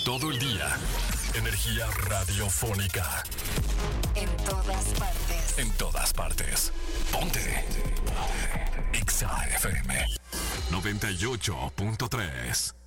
Todo el día. Energía radiofónica. En todas partes. En todas partes. Ponte. Exa FM 98.3.